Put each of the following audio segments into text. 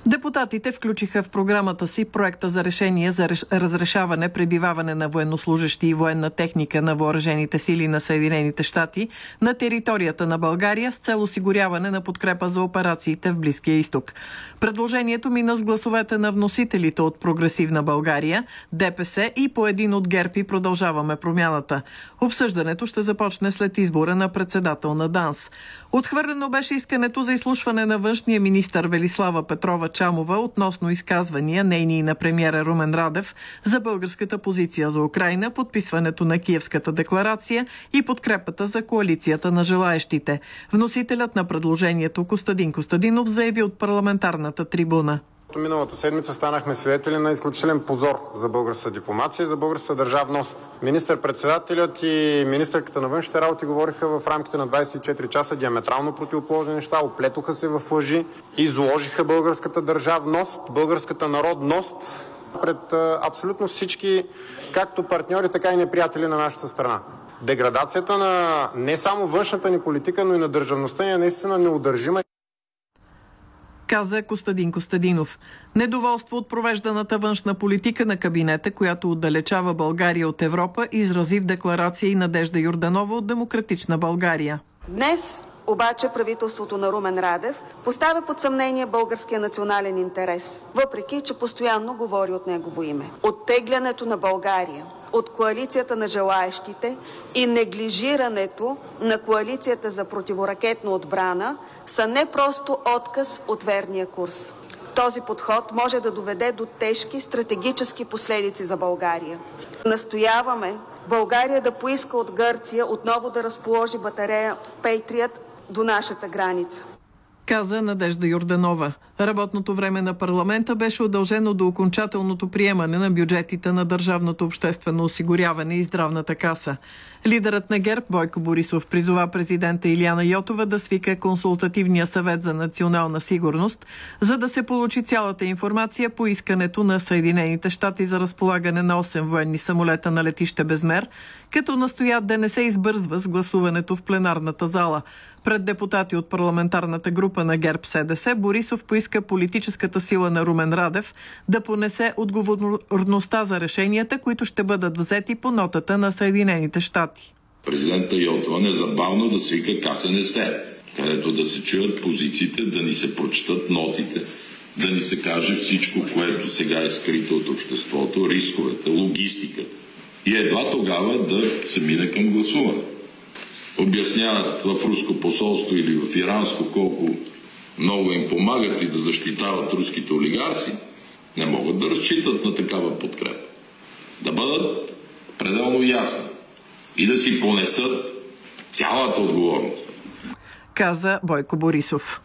Депутатите включиха в програмата си проекта за решение за разрешаване пребиваване на военнослужещи и военна техника на въоръжените сили на Съединените щати на територията на България с цел осигуряване на подкрепа за операциите в Близкия изток. Предложението мина с гласовете на вносителите от Прогресивна България, ДПС и по един от ГЕРБ и Продължаваме промяната. Обсъждането ще започне след избора на председател на ДАНС. Отхвърлено беше искането за изслушване на външния министър Велислава Петрова-Чамова относно изказвания, нейни и на премиера Румен Радев, за българската позиция за Украйна, подписването на Киевската декларация и подкрепата за коалицията на желаещите. Вносителят на предложението Костадин Костадинов заяви от парламентарната трибуна. Миналата седмица станахме свидетели на изключителен позор за българската дипломация и за българската държавност. Министър-председателят и министърката на външните работи говориха в рамките на 24 часа диаметрално противоположни неща, оплетоха се в лъжи, изложиха българската държавност, българската народност пред абсолютно всички, както партньори, така и неприятели на нашата страна. Деградацията на не само външната ни политика, но и на държавността ни е наистина неудържима. Каза Костадин Костадинов. Недоволство от провежданата външна политика на кабинета, която отдалечава България от Европа, изрази в декларация и Надежда Йорданова от Демократична България. Днес обаче правителството на Румен Радев поставя под съмнение българския национален интерес, въпреки че постоянно говори от негово име. Оттеглянето на България от коалицията на желаещите и неглижирането на коалицията за противоракетна отбрана са не просто отказ от верния курс. Този подход може да доведе до тежки стратегически последици за България. Настояваме България да поиска от Гърция отново да разположи батарея Пейтриът до нашата граница. Каза Надежда Йорданова. Работното време на парламента беше удължено до окончателното приемане на бюджетите на Държавното обществено осигуряване и Здравната каса. Лидерът на ГЕРБ Бойко Борисов призова президента Илияна Йотова да свика консултативния съвет за национална сигурност, за да се получи цялата информация по искането на Съединените щати за разполагане на 8 военни самолета на летище Безмер, като настоят да не се избързва с гласуването в пленарната зала. Пред депутати от парламентарната група на ГЕРБ-СДС Борисов поиска политическата сила на Румен Радев да понесе отговорността за решенията, които ще бъдат взети по нотата на Съединените щати. Президента Йотова незабавно да свика КСНС, където да се чуят позициите, да ни се прочитат нотите, да ни се каже всичко, което сега е скрито от обществото, рисковете, логистиката. И едва тогава да се мине към гласуване. Обясняват в руско посолство или в иранско колко много им помагат и да защитават руските олигарси, не могат да разчитат на такава подкрепа. Да бъдат пределно ясни и да си понесат цялата отговорност. Каза Бойко Борисов.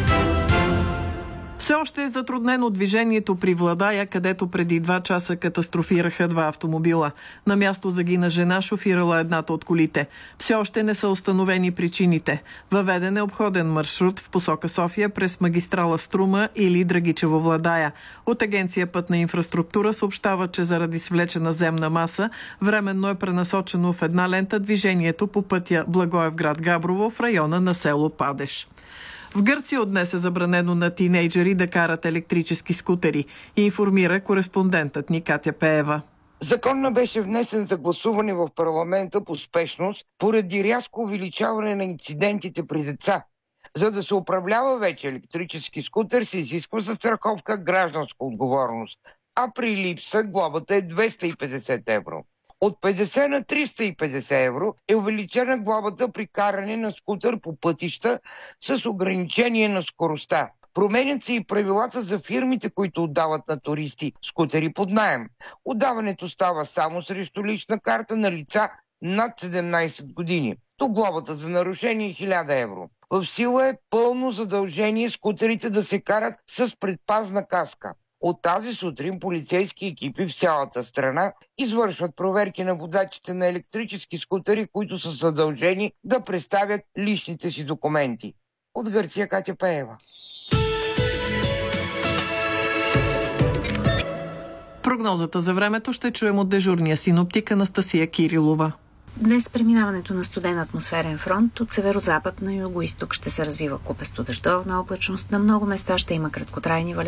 Все още е затруднено движението при Владая, където преди 2 часа катастрофираха 2 автомобила. На място загина жена, шофирала едната от колите. Все още не са установени причините. Въведен е обходен маршрут в посока София през магистрала Струма или Драгичево Владая. От Агенция Пътна инфраструктура съобщава, че заради свлечена земна маса временно е пренасочено в една лента движението по пътя Благоевград-Габрово в района на село Падеш. В Гърция от днес е забранено на тинейджери да карат електрически скутери, информира кореспондентът ни Катя Пеева. Законът беше внесен за гласуване в парламента по спешност поради рязко увеличаване на инцидентите при деца. За да се управлява вече електрически скутер се изисква застраховка гражданска отговорност, а при липса глобата е 250 евро. От 50 на 350 евро е увеличена глобата при каране на скутер по пътища с ограничение на скоростта. Променят се и правилата за фирмите, които отдават на туристи скутери под наем. Отдаването става само срещу лична карта на лица над 17 години. То глобата за нарушение е 1000 евро. В сила е пълно задължение скутерите да се карат с предпазна каска. От тази сутрин полицейски екипи в цялата страна извършват проверки на водачите на електрически скутери, които са задължени да представят личните си документи. От Гърция Катя Пеева. Прогнозата за времето ще чуем от дежурния синоптик Анастасия Кирилова. Днес преминаването на студен атмосферен фронт от северозапад на югоизток ще се развива купесто дъждовна облачност. На много места ще има краткотрайни валежи